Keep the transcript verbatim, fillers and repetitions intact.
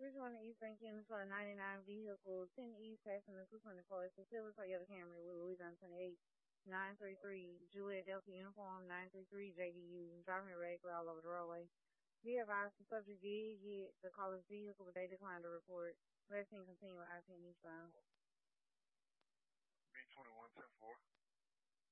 twenty East Bank Units for a ninety-nine vehicle, ten East passing the two twenty car. It's a silver Toyota Camry with Louisiana twenty-eight, nine three three, Juliet Delta Uniform, nine three three J D U, driving irregular all over the roadway. Be advised the subject did get the caller's vehicle, but they declined to report. Let's continue with I ten eastbound. B twenty-one ten four.